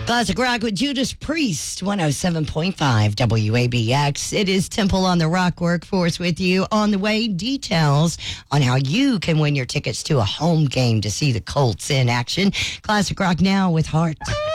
Classic Rock with Judas Priest, 107.5 WABX. It is Temple on the Rock Workforce with you. On the way, details on how you can win your tickets to a home game to see the Colts in action. Classic Rock now with Heart.